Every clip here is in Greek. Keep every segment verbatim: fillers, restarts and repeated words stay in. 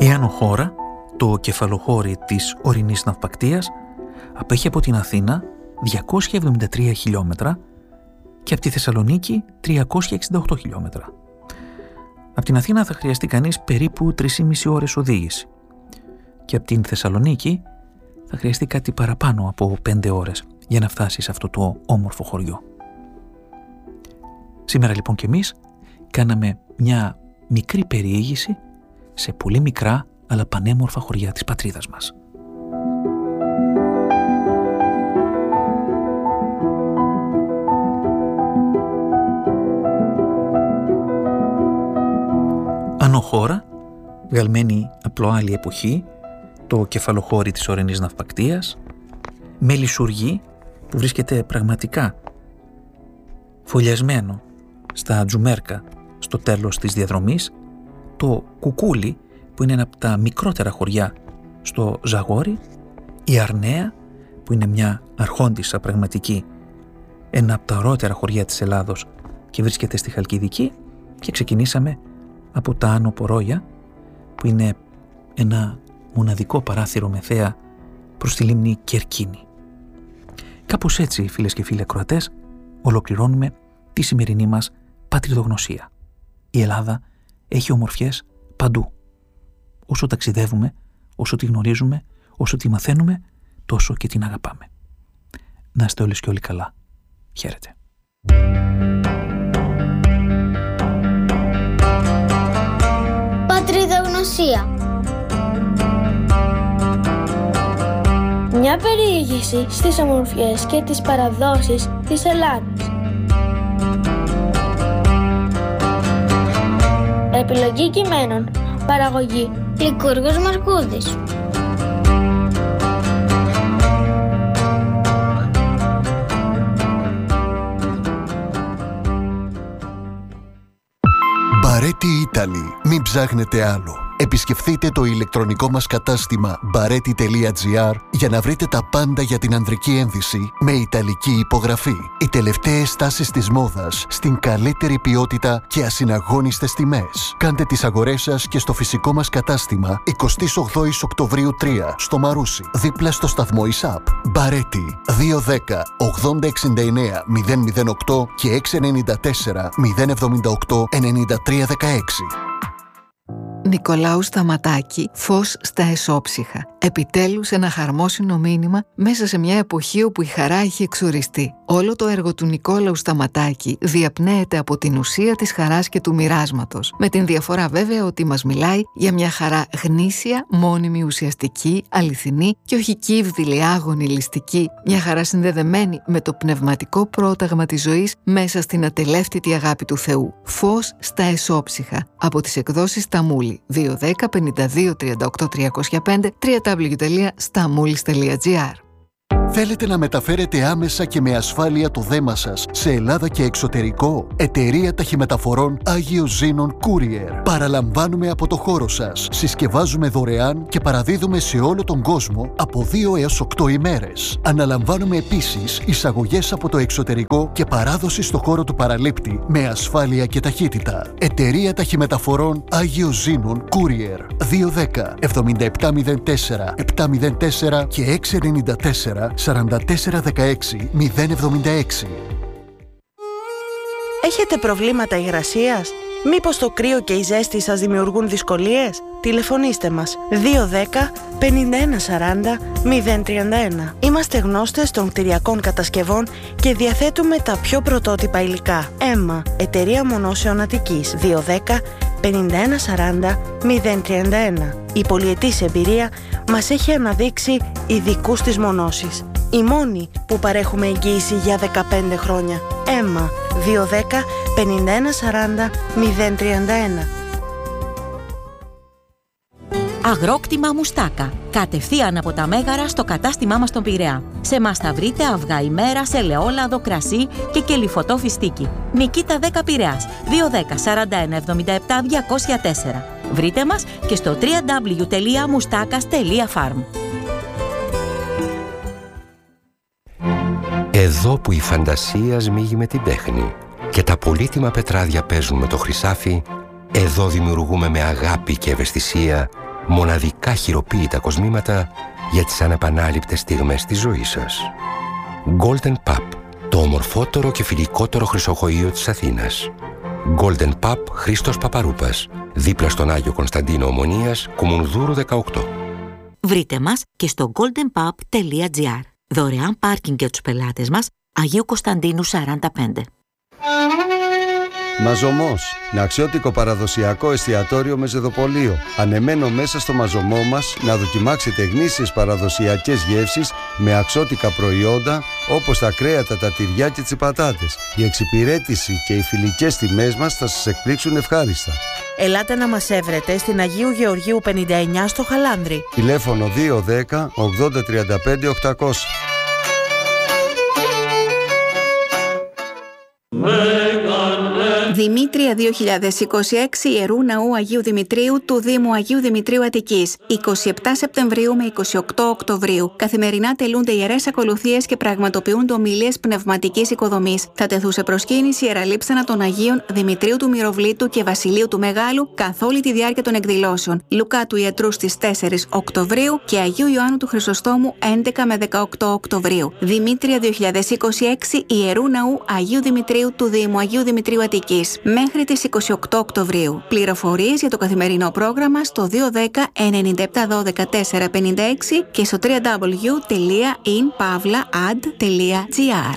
Η Άνω Χώρα, το κεφαλοχώρι της ορεινής ναυπακτείας, απέχει από την Αθήνα διακόσια εβδομήντα τρία χιλιόμετρα και από τη Θεσσαλονίκη τριακόσια εξήντα οκτώ χιλιόμετρα. Από την Αθήνα θα χρειαστεί κανείς περίπου τρεις και μισή ώρες οδήγηση και από την Θεσσαλονίκη θα χρειαστεί κάτι παραπάνω από πέντε ώρες για να φτάσει σε αυτό το όμορφο χωριό. Σήμερα λοιπόν και εμείς κάναμε μια μικρή περιήγηση σε πολύ μικρά αλλά πανέμορφα χωριά της πατρίδας μας. Άνω Χώρα, βγαλμένη απλό άλλη εποχή, το κεφαλοχώρι της ορεινής ναυπακτείας, με λυσουργή που βρίσκεται πραγματικά φωλιασμένο στα Τζουμέρκα στο τέλος της διαδρομής, το Κουκούλι που είναι ένα από τα μικρότερα χωριά στο Ζαγόρι, η Αρναία που είναι μια αρχόντισσα πραγματική, ένα από τα ωραιότερα χωριά της Ελλάδος και βρίσκεται στη Χαλκιδική, και ξεκινήσαμε από τα Άνω Πορόγια που είναι ένα μοναδικό παράθυρο με θέα προς τη λίμνη Κερκίνη. Κάπως έτσι, φίλες και φίλοι ακροατές, ολοκληρώνουμε τη σημερινή μας πατριδογνωσία. Η Ελλάδα έχει ομορφιές παντού. Όσο ταξιδεύουμε, όσο τη γνωρίζουμε, όσο τη μαθαίνουμε, τόσο και την αγαπάμε. Να είστε όλες και όλοι καλά. Χαίρετε. Πατριδογνωσία. Μια περιήγηση στις ομορφιές και τις παραδόσεις της Ελλάδας. Επιλογή κειμένων. Παραγωγή Λικούργος Μαρκούδης. Μπαρέτι Italy. Μην ψάχνετε άλλο. Επισκεφθείτε το ηλεκτρονικό μας κατάστημα μπαρέτι τελεία τζι άρ για να βρείτε τα πάντα για την ανδρική ένδυση με ιταλική υπογραφή. Οι τελευταίες τάσεις της μόδας στην καλύτερη ποιότητα και ασυναγώνιστες τιμές. Κάντε τις αγορές σας και στο φυσικό μας κατάστημα εικοστή ογδόη Οκτωβρίου τρία στο Μαρούσι, δίπλα στο σταθμό ΙΣΑΠ. Μπαρέτι δύο ένα μηδέν ογδόντα εξήντα εννέα μηδέν μηδέν οκτώ και έξι εννιά τέσσερα μηδέν εβδομήντα οκτώ ενενήντα τρία δεκαέξι. Νικολάου Σταματάκη, φως στα εσώψυχα. Επιτέλους ένα χαρμόσυνο μήνυμα μέσα σε μια εποχή όπου η χαρά έχει εξοριστεί. Όλο το έργο του Νικόλαου Σταματάκη διαπνέεται από την ουσία της χαράς και του μοιράσματος. Με την διαφορά βέβαια ότι μας μιλάει για μια χαρά γνήσια, μόνιμη, ουσιαστική, αληθινή και όχι κύβδηλη, άγωνη, ληστική. Μια χαρά συνδεδεμένη με το πνευματικό πρόταγμα της ζωής μέσα στην ατελεύτητη αγάπη του Θεού. Φως στα εσώψυχα. Από τις εκδόσεις Σταμούλη. δύο ένα μηδέν πέντε δύο τρία οκτώ τρία μηδέν πέντε double-u double-u double-u τελεία σταμούλης τελεία τζι άρ. Θέλετε να μεταφέρετε άμεσα και με ασφάλεια το δέμα σας σε Ελλάδα και εξωτερικό? Εταιρεία Ταχυμεταφορών Άγιος Ζήνων Courier. Παραλαμβάνουμε από το χώρο σας. Συσκευάζουμε δωρεάν και παραδίδουμε σε όλο τον κόσμο από δύο έως οκτώ ημέρες. Αναλαμβάνουμε επίσης εισαγωγές από το εξωτερικό και παράδοση στο χώρο του παραλήπτη με ασφάλεια και ταχύτητα. Εταιρεία Ταχυμεταφορών Άγιος Ζήνων Courier. δύο ένα μηδέν επτά επτά μηδέν τέσσερα επτά μηδέν τέσσερα και έξι εννιά τέσσερα σαράντα τέσσερα δεκαέξι μηδέν εβδομήντα έξι. Έχετε προβλήματα υγρασίας? Μήπως το κρύο και η ζέστη σας δημιουργούν δυσκολίες? Τηλεφωνήστε μας δύο ένα μηδέν πενήντα ένα σαράντα μηδέν τριάντα ένα. Είμαστε γνώστες των κτηριακών κατασκευών και διαθέτουμε τα πιο πρωτότυπα υλικά. ΕΜΜΑ, Εταιρεία Μονώσεων Αττικής. δύο ένα μηδέν πενήντα ένα σαράντα μηδέν τριάντα ένα. Η πολυετής εμπειρία μας έχει αναδείξει ειδικούς στις μονώσεις. Οι μόνοι που παρέχουμε εγγύηση για δεκαπέντε χρόνια. ΕΜΜΑ δύο ένα μηδέν πενήντα ένα σαράντα μηδέν τριάντα ένα. Αγρόκτημα Μουστάκα. Κατευθείαν από τα Μέγαρα στο κατάστημά μας στον Πειραιά. Σε μας θα βρείτε αυγά ημέρας, ελαιόλαδο, κρασί και κελυφωτό φιστίκι. Νικήτα δέκα Πειραιάς. δύο ένα μηδέν σαράντα ένα εβδομήντα επτά διακόσια τέσσερα. Βρείτε μας και στο double-u double-u double-u τελεία μουστάκας τελεία φαρμ. Εδώ που η φαντασία σμίγει με την τέχνη και τα πολύτιμα πετράδια παίζουν με το χρυσάφι, εδώ δημιουργούμε με αγάπη και ευαισθησία μοναδικά χειροποίητα κοσμήματα για τις ανεπανάληπτες στιγμές της ζωής σας. Golden Pub, το ομορφότερο και φιλικότερο χρυσοχοείο της Αθήνας. Golden Pub Χρήστος Παπαρούπας, δίπλα στον Άγιο Κωνσταντίνο Ομονίας, Κουμουνδούρου δεκαοκτώ. Βρείτε μας και στο golden pub τελεία gr. Δωρεάν πάρκινγκ για τους πελάτες μας, Αγίου Κωνσταντίνου σαράντα πέντε. Μαζωμός, αξιότικο παραδοσιακό εστιατόριο με ζεδοπολείο. Ανεμένο μέσα στο μαζωμό μας να δοκιμάξετε γνήσιες παραδοσιακές γεύσεις με αξιότικα προϊόντα όπως τα κρέατα, τα τυριά και τις πατάτες. Η εξυπηρέτηση και οι φιλικές τιμές μας θα σας εκπλήξουν ευχάριστα. Ελάτε να μας έβρετε στην Αγίου Γεωργίου πενήντα εννιά στο Χαλάνδρι. Τηλέφωνο δύο δέκα ογδόντα τριάντα πέντε οκτακόσια. Δημήτρια δύο χιλιάδες είκοσι έξι Ιερού Ναού Αγίου Δημητρίου του Δήμου Αγίου Δημητρίου Αττικής. εικοστή εβδόμη Σεπτεμβρίου με εικοστή όγδοη Οκτωβρίου. Καθημερινά τελούνται ιερές ακολουθίες και πραγματοποιούνται ομιλίες πνευματικής οικοδομής. Θα τεθούν σε προσκύνηση ιεραλείψανα των Αγίων Δημητρίου του Μυροβλήτου και Βασιλείου του Μεγάλου καθ' όλη τη διάρκεια των εκδηλώσεων. Λουκά του Ιατρού στις τέσσερις Οκτωβρίου και Αγίου Ιωάννου του Χρυσοστόμου έντεκα με δεκαοκτώ Οκτωβρίου. Δημήτρια δύο χιλιάδες είκοσι έξι Ιερού Ναού Αγίου Δημητρίου του Δήμου Αγίου Δημητρίου Αττικής. Μέχρι τις εικοστή όγδοη Οκτωβρίου. Πληροφορίες για το καθημερινό πρόγραμμα στο δύο δέκα ενενήντα επτά δώδεκα τέσσερα πενήντα έξι και στο double-u double-u double-u τελεία in pavla ad τελεία gr.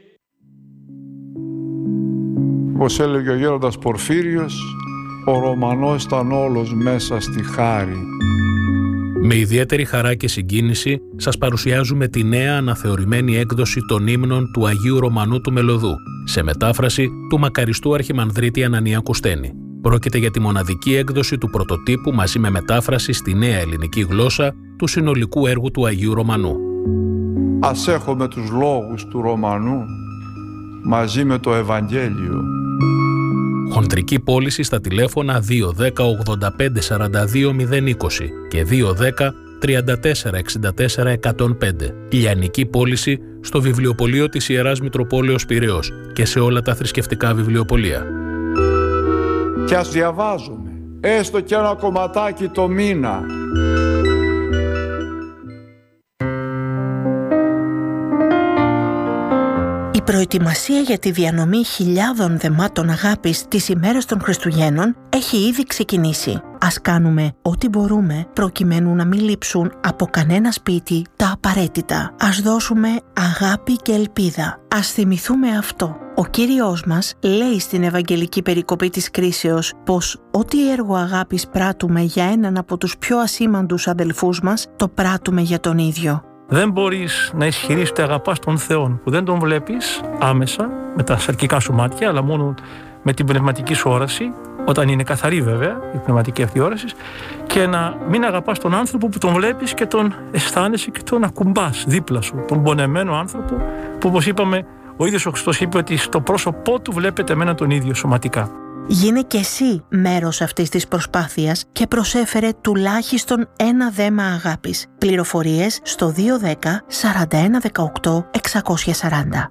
Όπως έλεγε ο γέροντας Πορφύριος, ο Ρωμανός ήταν όλος μέσα στη χάρη. Με ιδιαίτερη χαρά και συγκίνηση σας παρουσιάζουμε τη νέα αναθεωρημένη έκδοση των ύμνων του Αγίου Ρωμανού του Μελωδού, σε μετάφραση του μακαριστού Αρχιμανδρίτη Ανανία Κουστένη. Πρόκειται για τη μοναδική έκδοση του πρωτοτύπου μαζί με μετάφραση στη νέα ελληνική γλώσσα του συνολικού έργου του Αγίου Ρωμανού. Ας έχουμε τους λόγους του Ρωμανού μαζί με το Ευαγγέλιο. Χοντρική πώληση στα τηλέφωνα δύο δέκα ογδόντα πέντε σαράντα δύο μηδέν είκοσι και δύο δέκα τριάντα τέσσερα εξήντα τέσσερα εκατόν πέντε. Λιανική πώληση στο βιβλιοπωλείο της Ιεράς Μητροπόλεως Πειραιώς και σε όλα τα θρησκευτικά βιβλιοπωλεία. Και ας διαβάζουμε, έστω και ένα κομματάκι το μήνα. Η προετοιμασία για τη διανομή χιλιάδων δεμάτων αγάπης τις ημέρες των Χριστουγέννων έχει ήδη ξεκινήσει. Ας κάνουμε ό,τι μπορούμε προκειμένου να μην λείψουν από κανένα σπίτι τα απαραίτητα. Ας δώσουμε αγάπη και ελπίδα. Ας θυμηθούμε αυτό. Ο Κύριος μας λέει στην Ευαγγελική περικοπή της κρίσεως πως ό,τι έργο αγάπης πράττουμε για έναν από τους πιο ασήμαντους αδελφούς μας, το πράττουμε για τον ίδιο. Δεν μπορείς να ισχυρείς ότι αγαπάς τον Θεό που δεν τον βλέπεις άμεσα με τα σαρκικά σου μάτια, αλλά μόνο με την πνευματική σου όραση, όταν είναι καθαρή βέβαια η πνευματική αυτή όραση, και να μην αγαπάς τον άνθρωπο που τον βλέπεις και τον αισθάνεσαι και τον ακουμπάς δίπλα σου, τον πονεμένο άνθρωπο που, όπως είπαμε, ο ίδιος ο Χριστός είπε ότι στο πρόσωπό του βλέπετε εμένα τον ίδιο σωματικά. Γίνε και εσύ μέρος αυτής της προσπάθειας και προσέφερε τουλάχιστον ένα δέμα αγάπης. Πληροφορίες στο δύο δέκα σαράντα ένα δεκαοκτώ εξακόσια σαράντα.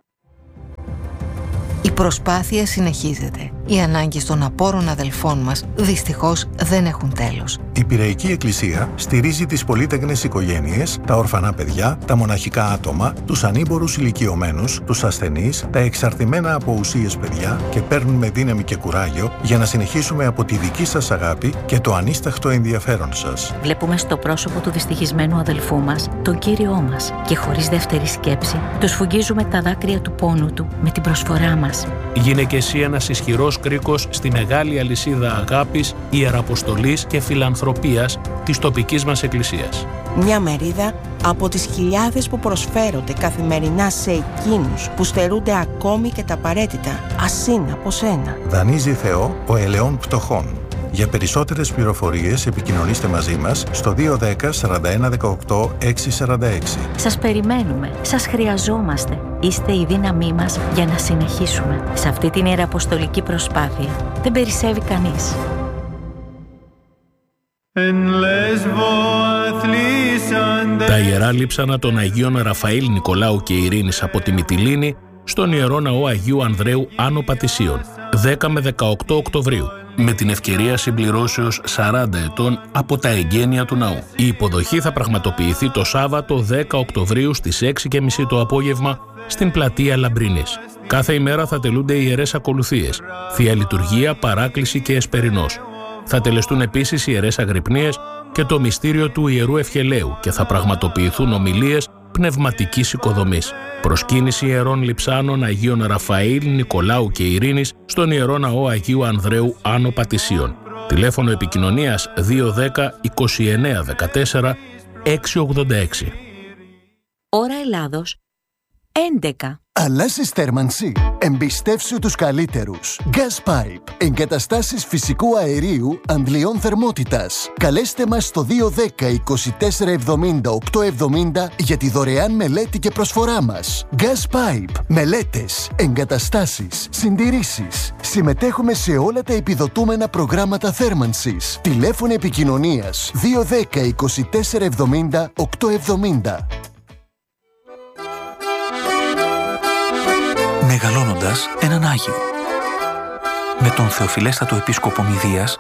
Η προσπάθεια συνεχίζεται. Οι ανάγκες των απόρων αδελφών μας δυστυχώς δεν έχουν τέλος. Η Πειραϊκή Εκκλησία στηρίζει τις πολύτεκνες οικογένειες, τα ορφανά παιδιά, τα μοναχικά άτομα, τους ανήμπορους ηλικιωμένους, τους ασθενείς, τα εξαρτημένα από ουσίες παιδιά και παίρνουμε δύναμη και κουράγιο για να συνεχίσουμε από τη δική σας αγάπη και το ανίσταχτο ενδιαφέρον σας. Βλέπουμε στο πρόσωπο του δυστυχισμένου αδελφού μας τον Κύριό μας και χωρίς δεύτερη σκέψη του σφουγγίζουμε τα δάκρυα του πόνου του με την προσφορά μας. Γίνε και εσύ ένας ισχυρός κρίκος στη μεγάλη αλυσίδα αγάπης, ιεραποστολής και φιλανθρωπίας της τοπικής μας εκκλησίας. Μια μερίδα από τις χιλιάδες που προσφέρονται καθημερινά σε εκείνους που στερούνται ακόμη και τα απαραίτητα, ασύν από σένα. Δανείζει Θεό ο ελαιών πτωχών. Για περισσότερες πληροφορίες επικοινωνήστε μαζί μας στο δύο δέκα σαράντα ένα δεκαοκτώ έξι σαράντα έξι. Σας περιμένουμε, σας χρειαζόμαστε. Είστε η δύναμή μας για να συνεχίσουμε. Σε αυτή την ιεραποστολική προσπάθεια δεν περισσεύει κανείς. Τα ιερά λείψανα των Αγίων Ραφαήλ, Νικολάου και Ειρήνης από τη Μυτιλήνη στον Ιερό Ναό Αγίου Ανδρέου Άνω Πατησίων, δέκα με δεκαοκτώ Οκτωβρίου. με την ευκαιρία συμπληρώσεως σαράντα ετών από τα εγγένεια του ναού. Η υποδοχή θα πραγματοποιηθεί το Σάββατο δέκα Οκτωβρίου στις έξι και μισή το απόγευμα στην πλατεία Λαμπρίνης. Κάθε ημέρα θα τελούνται ιερές ακολουθίες, Θεία Λειτουργία, Παράκληση και Εσπερινός. Θα τελεστούν επίσης ιερές αγρυπνίες και το μυστήριο του Ιερού Ευχελαίου και θα πραγματοποιηθούν ομιλίες πνευματικής οικοδομής. Προσκύνηση ιερών λειψάνων Αγίων Ραφαήλ, Νικολάου και Ειρήνης στον Ιερό Ναό Αγίου Ανδρέου Άνω Πατησίων. Τηλέφωνο επικοινωνίας δύο δέκα είκοσι εννέα δεκατέσσερα έξι ογδόντα έξι. Ώρα Ελλάδος έντεκα. Αλλάζεις θέρμανση. Εμπιστεύσου τους καλύτερους. Gas Pipe. Εγκαταστάσεις φυσικού αερίου αντλιών θερμότητας. Καλέστε μας στο δύο δέκα είκοσι τέσσερα εβδομήντα οκτώ εβδομήντα για τη δωρεάν μελέτη και προσφορά μας. Gas Pipe. Μελέτες, εγκαταστάσεις, συντηρήσεις. Συμμετέχουμε σε όλα τα επιδοτούμενα προγράμματα θέρμανσης. Τηλέφωνο επικοινωνίας δύο δέκα είκοσι τέσσερα εβδομήντα οκτώ εβδομήντα. Μεγαλώνοντας έναν Άγιο. Με τον Θεοφιλέστατο Επίσκοπο Μηδίας